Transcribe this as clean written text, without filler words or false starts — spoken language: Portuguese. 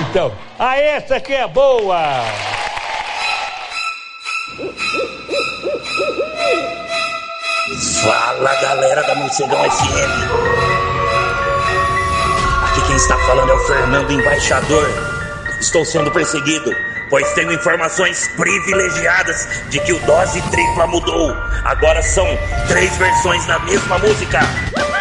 Então, essa que é boa! Fala, galera da Morcegão FM. Aqui quem está falando é o Fernando Embaixador. Estou sendo perseguido, pois tenho informações privilegiadas de que o Dose Tripla mudou. Agora são 3 versões da mesma música.